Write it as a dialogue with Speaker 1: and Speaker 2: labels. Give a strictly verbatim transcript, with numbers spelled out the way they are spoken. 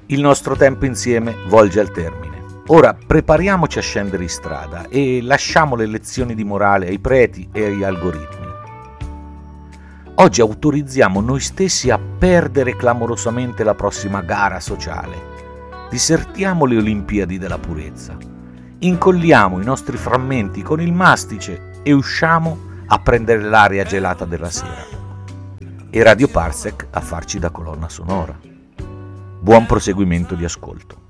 Speaker 1: Il nostro tempo insieme volge al termine. Ora prepariamoci a scendere in strada e lasciamo le lezioni di morale ai preti e agli algoritmi. Oggi autorizziamo noi stessi a perdere clamorosamente la prossima gara sociale. Disertiamo le Olimpiadi della purezza. Incolliamo i nostri frammenti con il mastice e usciamo a prendere l'aria gelata della sera. E Radio Parsec a farci da colonna sonora. Buon proseguimento di ascolto.